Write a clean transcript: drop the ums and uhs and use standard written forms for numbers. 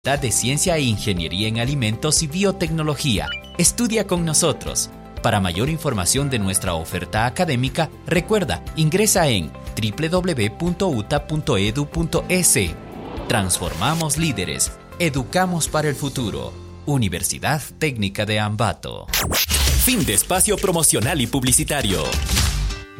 de Ciencia e Ingeniería en Alimentos y Biotecnología. Estudia con nosotros. Para mayor información de nuestra oferta académica, recuerda, ingresa en www.uta.edu.es. Transformamos líderes, educamos para el futuro. Universidad Técnica de Ambato. Fin de espacio promocional y publicitario.